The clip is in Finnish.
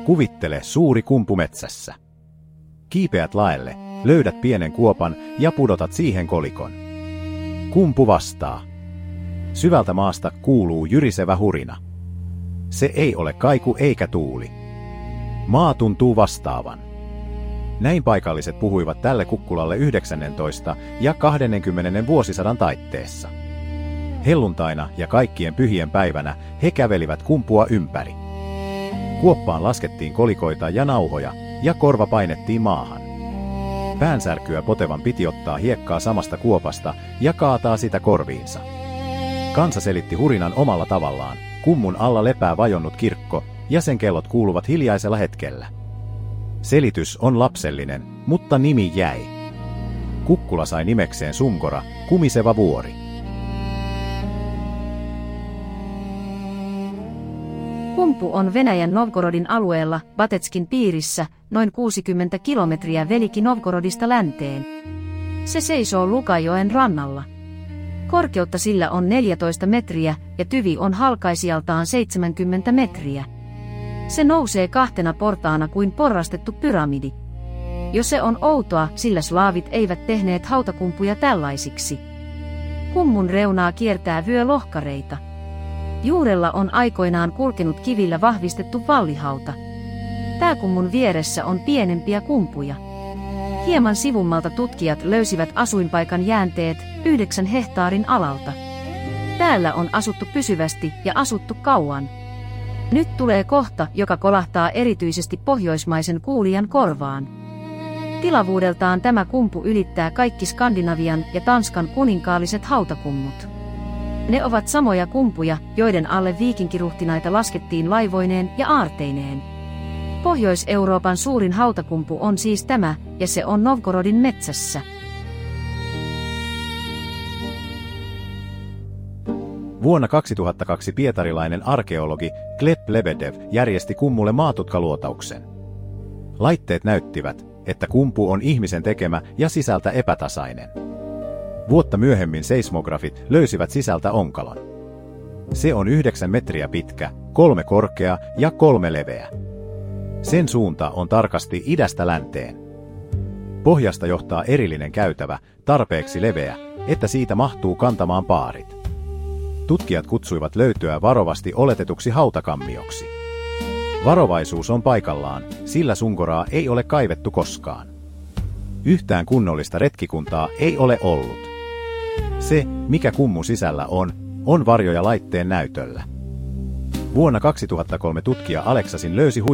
Kuvittele suuri kumpu metsässä. Kiipeät laelle, löydät pienen kuopan ja pudotat siihen kolikon. Kumpu vastaa. Syvältä maasta kuuluu jyrisevä hurina. Se ei ole kaiku eikä tuuli. Maa tuntuu vastaavan. Näin paikalliset puhuivat tälle kukkulalle 19. ja 20. vuosisadan taitteessa. Helluntaina ja kaikkien pyhien päivänä he kävelivät kumpua ympäri. Kuoppaan laskettiin kolikoita ja nauhoja, ja korva painettiin maahan. Päänsärkyä potevan piti ottaa hiekkaa samasta kuopasta ja kaataa sitä korviinsa. Kansa selitti hurinan omalla tavallaan, kummun alla lepää vajonnut kirkko, ja sen kellot kuuluvat hiljaisella hetkellä. Selitys on lapsellinen, mutta nimi jäi. Kukkula sai nimekseen Sungora, kumiseva vuori. Kumpu on Venäjän Novgorodin alueella Batetskin piirissä, noin 60 kilometriä Veliki Novgorodista länteen. Se seisoo Lukajoen rannalla. Korkeutta sillä on 14 metriä ja tyvi on halkaisijaltaan 70 metriä. Se nousee kahtena portaana kuin porrastettu pyramidi. Jo se on outoa, sillä slaavit eivät tehneet hautakumpuja tällaisiksi. Kummun reunaa kiertää vyölohkareita. Juurella on aikoinaan kulkenut kivillä vahvistettu vallihauta. Pääkummun vieressä on pienempiä kumpuja. Hieman sivummalta tutkijat löysivät asuinpaikan jäänteet 9 hehtaarin alalta. Täällä on asuttu pysyvästi ja asuttu kauan. Nyt tulee kohta, joka kolahtaa erityisesti pohjoismaisen kuulijan korvaan. Tilavuudeltaan tämä kumpu ylittää kaikki Skandinavian ja Tanskan kuninkaalliset hautakummut. Ne ovat samoja kumpuja, joiden alle viikinkiruhtinaita laskettiin laivoineen ja aarteineen. Pohjois-Euroopan suurin hautakumpu on siis tämä, ja se on Novgorodin metsässä. Vuonna 2002 pietarilainen arkeologi Gleb Lebedev järjesti kummulle maatutkaluotauksen. Laitteet näyttivät, että kumpu on ihmisen tekemä ja sisältä epätasainen. Vuotta myöhemmin seismografit löysivät sisältä onkalon. Se on 9 metriä pitkä, 3 korkea ja 3 leveä. Sen suunta on tarkasti idästä länteen. Pohjasta johtaa erillinen käytävä, tarpeeksi leveä, että siitä mahtuu kantamaan paarit. Tutkijat kutsuivat löytöä varovasti oletetuksi hautakammioksi. Varovaisuus on paikallaan, sillä Sungoraa ei ole kaivettu koskaan. Yhtään kunnollista retkikuntaa ei ole ollut. Se, mikä kummun sisällä on varjoja laitteen näytöllä. Vuonna 2003 tutkija Aleksasin löysi